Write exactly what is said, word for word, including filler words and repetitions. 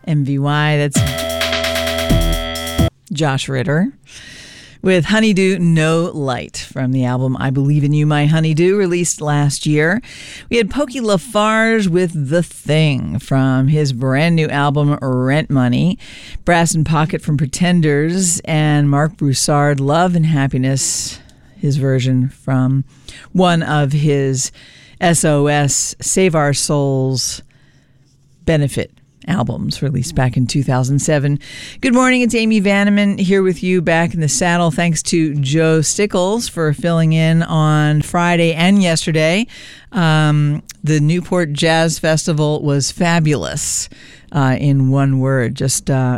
M V Y. That's Josh Ritter with Honeydew No Light from the album I Believe in You, My Honeydew, released last year. We had Pokey Lafarge with The Thing from his brand new album Rent Money. Brass and Pocket from Pretenders, and Mark Broussard, Love and Happiness, his version from one of his S O S Save Our Souls benefit albums released back in two thousand seven. Good morning, it's Amy Vanneman here with you back in the saddle. Thanks to Joe Stickles for filling in on Friday and yesterday. Um, the Newport Jazz Festival was fabulous, uh, in one word. Just uh,